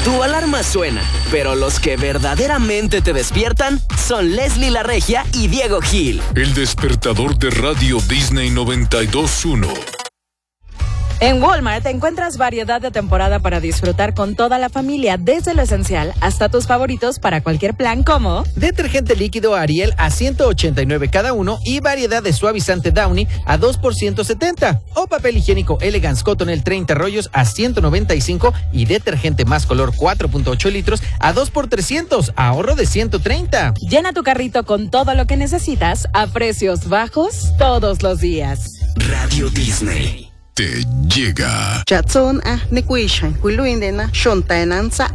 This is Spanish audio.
Tu alarma suena, pero los que verdaderamente te despiertan son Leslie La Regia y Diego Gil. El despertador de Radio Disney 92.1. En Walmart encuentras variedad de temporada para disfrutar con toda la familia, desde lo esencial hasta tus favoritos para cualquier plan, como detergente líquido Ariel a $189 cada uno y variedad de suavizante Downy a 2 por $170, o papel higiénico Elegance Cottonelle 30 rollos a $195 y detergente Más Color 4.8 litros a 2 por $300, ahorro de $130. Llena tu carrito con todo lo que necesitas a precios bajos todos los días. Radio Disney te llega. Chatson a Nekuishan, Wiluindena, Shontaenanza.